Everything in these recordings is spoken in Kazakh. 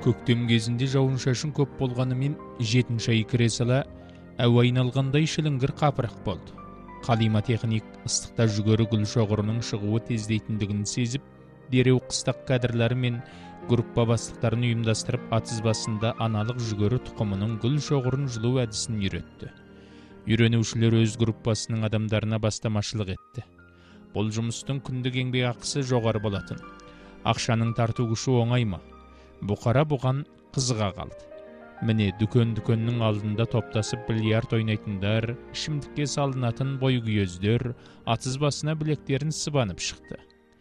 Көктем кезінде жауын-шашын көп болғанымен 7-ші ай кіре сала әуе айналғандай шіліңгір қапырық болды. Қалима техник ыстықта жүгері гүл шоғырының шығуы тездейтіндігін сезіп, дереу қыстақ кадрлары мен группа бастықтарын ұйымдастырып, атыз басында аналық жүгері тұқымының гүл шоғырын жылу әдісін үйретті. Үйренушілер өз группасының адамдарына бастамашылық етті. Бұл жұмыстың күндік еңбек ақысы жоғары болатын. Ақшаның тарту күші оңай ма? Бұқара бұған қызыға қалды. Міне дүкеннің алдында топтасып бильярд ойнайтындар, ішімдікке салынатын бойкүйездер атыз басына білектерін сыбанып шықты.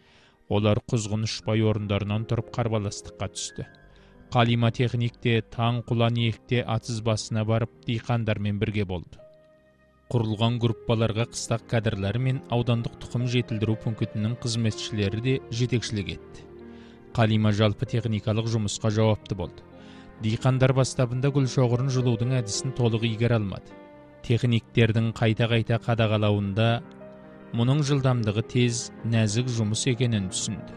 Олар құзғын ұшпай орындарынан тұрып қарбаластыққа түсті. Қалима техникте таң құлан екте атыз басына барып диқандармен бірге болды. Құрылған группаларға қыстақ кадрлары мен аудандық тұқым жетілдіру пунктінің қызметшілері де жетекшілік етті. Қалима жалпы техникалық жұмысқа жауапты болды. Диқандар бастабында гүл шоғырын жылудың әдісін толық игере алмады. Техниктердің қайта-қайта қадағалауында мұның жылдамдығы тез, нәзік жұмыс екенін түсінді.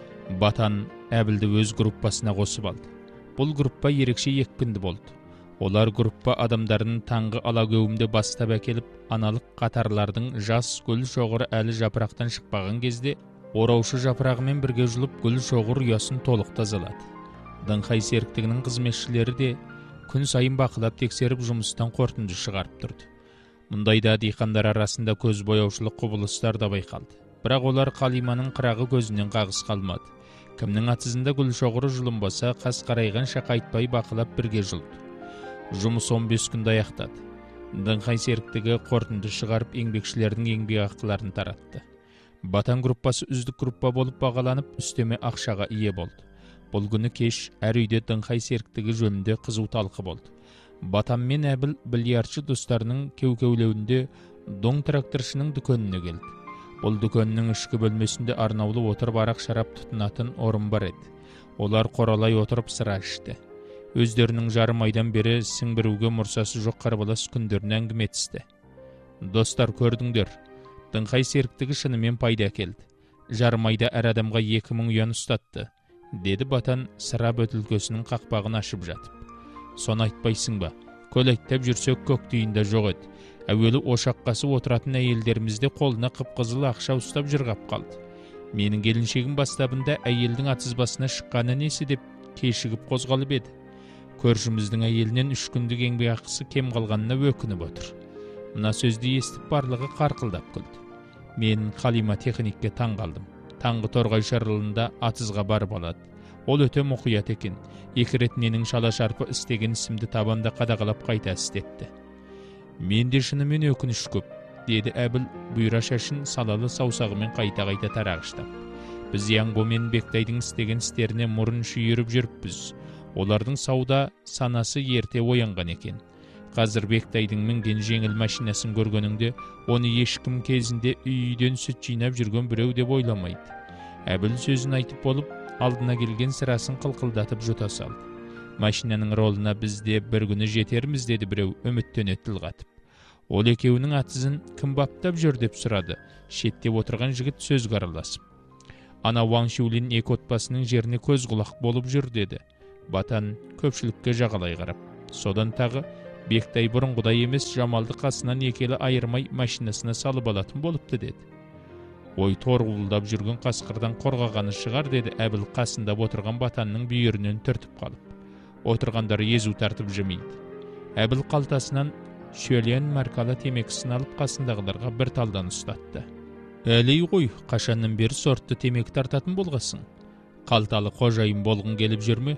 Батан Әбілді өз группасына қосып алды. Бұл группа ерекше екпінді болды. Олар группа адамдарын таңғы алагеуімді бастап әкеліп, аналық қатарлардың жас гүл шоғыры әлі жапырақтан шықпаған кезде ораушы жапырағымен бірге жұлып гүл шоғыр ұясын толық тазалады. Даңқай серіктігінің қызметшілері де күн сайын бақылап тексеріп жұмыстан қорытынды шығарып тұрды. Мұндайда диқандар арасында көз бояушылық құбылыстар да байқалды. Бірақ олар Қалиманың қырағы көзінен қағыс қалмады. Кімнің атызында гүл шоғыры жұлынбаса, қас қарайған шақа айтпай бақылап бірге жұлды. Жұмыс 15 күнде аяқтады. Даңқай серіктігі қорытынды шығарып еңбекшілердің еңбек ақыларын таратты. Батан группасы үздік группа болып бағаланып, үстеме ақшаға ие болды. Бұл күні кеш әр үйде Даңқай серіктігі жөнінде қызу талқы болды. Батан мен Әбіл бильярдшы достарының кеу-кеулеуінде доң тракторшының дүкеніне келді. Бұл дүкеннің ішкі бөлмесінде арнаулы отырып арақ шарап тұтынатын орын бар еді. Олар қоралай отырып сыра ішті. Өздерінің жарым айдан бері сіңбіруге мұрсасы жоқ қарбалас күндерін әңгіме етісті. Достар, көрдіңдер, Даңқай серіктігі шынымен пайда әкелді. Жарым айда әр адамға 2000 ұян ұстатты, деді Батан сыра бөтілкесінің қақпағын ашып жатып. Соны айтпайсың ба? Көл айттап жүрсек көк түйінде жоқ еді. Әуелі ошаққасы отыратын әйелдерімізде қолына қып-қызыл ақша ұстап жырғап қалды. Менің келіншегім бастабында әйелдің атыз басына шыққаны несі деп кешігіп қозғалып еді. Көршіміздің әйелінен 3 күндік еңбек ақысы кем қалғанына өкініп отыр. Мына сөзді естіп барлығы қарқылдап күлді. Мен Қалима техникке таң қалдым. Таңғы торғай шарылында атызға барып алады. Ол өте мұқият екен. 2 рет менің шала шарпы істеген ісімді табанда қадағалап қайта істетті. Менде шынымен өкініш көп, деді Әбіл бұйра шашын салалы саусағымен қайта-қайта тарағыштап. Біз Яңбо мен Бектайдың істеген істеріне мұрын шүйіріп жүріппіз. Олардың сауда санасы ерте оянған екен. Қазір Бектайдың мінген жеңіл машинасын көргеніңде, оны ешкім кезінде үйден сүт жинап жүрген біреу деп ойламайды. Әбіл сөзін айтып болып, алдына келген сырасын қылқылдатып жұта салды. Машинаның ролына бізде бір күні жетерміз, деді біреу үміттене тіл қатып. Ол екеуінің атызын кім баптап жүр деп сұрады. Шеттеп отырған жігіт сөзге араласып. Ана Ван Шулин 2 отбасының жеріне көз құлақ болып жүр, деді. Батан көпшілікке жағалай қарап. Содан тағы Бектай бұрынғыдай емес, Жамалды қасынан екелі айырмай машинасына салып алатын болыпты, деді. Ой, торғылдап жүрген қасқырдан қорғағаны шығар, деді Әбіл қасында отырған Батанның бүйірінен түртіп қалып. Отырғандар езу тартып жымейді. Әбіл қалтасынан Шөлен маркалы темекісін алып қасындағыларға бір талдан ұстатты. Әлей ғой, қашаннан бері сортты темекі тартатын болғасың. Қалталы қожайын болғың келіп жүрме?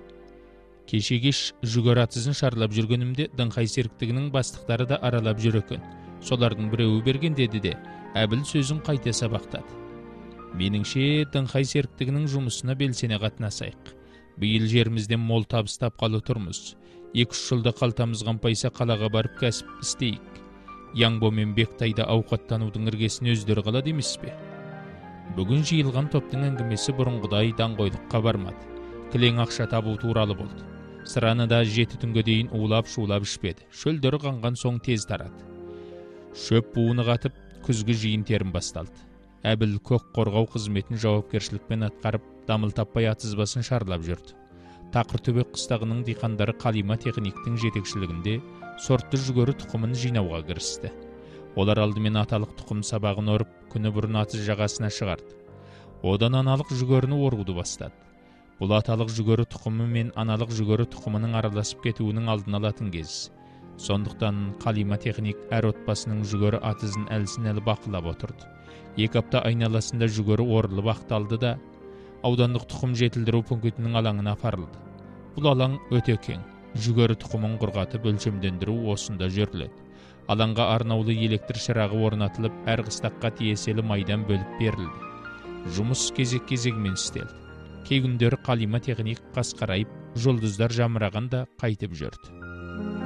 Кеше кеш жүгер атызын шарлап жүргенімде Даңқай серіктігінің бастықтары да аралап жүр екен. Солардың біреуі берген, деді де Әбіл сөзін қайта сабақтады. Меніңше Даңқай серіктігінің жұмысына белсене қатынасайық. Биыл жерімізден мол табыс тапқалы тұрмыз. 2-3 жылда қалтамыз қампайса қалаға барып кәсіп істейік. Яңбо мен Бектайда ауқаттанудың іргесін өздері қалады емес пе? Бүгін жиылған топтың әңгімесі бұрынғыдай даңғойлыққа бармады. Кілең ақша табу туралы болды. Сыраны да 7 түнге дейін улап-шулап ішпеді. Шөлдері қанған соң тез тарады. Шөп буыны қатып, күзгі жиын терім басталды. Әбіл көк қорғау қызметін жауапкершілікпен атқарып, дамыл таппай атызбасын шарлап жүрді. Тақыртөбек қыстағының диқандары Қалима техниктің жетекшілігінде сортты жүгері тұқымын жинауға кірісті. Олар алдымен аталық тұқым сабағын орып, күні бұрын атыз жағасына шығарды. Одан аналық жүгеріні оруды бастады. Бұл аталық жүгері тұқымы мен аналық жүгері тұқымының араласып кетуінің алдын алатын кез. Сондықтан Қалима техник әр отбасының жүгері атызын әлсін-әлі бақылап отырды. 2 апта айналасында жүгері орылып ақталды да, аудандық тұқым жетілдіру пунктінің алаңына апарылды. Бұл алаң өте кең. Жүгері тұқымын құрғатып өлшемдендіру осында жүріледі. Алаңға арнаулы электр шырағы орнатылып, әр қыстаққа тиесілі майдан бөліп берілді. Жұмыс кезек-кезегімен істелді. Кей күндері Қалима техник қасқарайып, жұлдыздар жамырағанда қайтып жүрді.